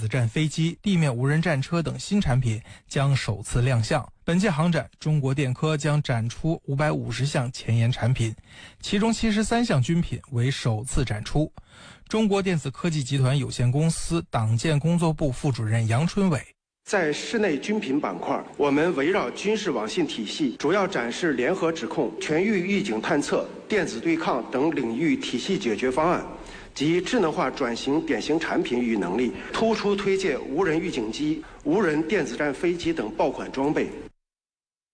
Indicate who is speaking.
Speaker 1: 子战飞机、地面无人战车等新产品将首次亮相。本届航展，中国电科将展出550项前沿产品，其中73项军品为首次展出。中国电子科技集团有限公司党建工作部副主任杨春伟。
Speaker 2: 在室内军品板块，我们围绕军事网信体系，主要展示联合指控、全域预警探测、电子对抗等领域体系解决方案及智能化转型典型产品与能力，突出推介无人预警机、无人电子战飞机等爆款装备，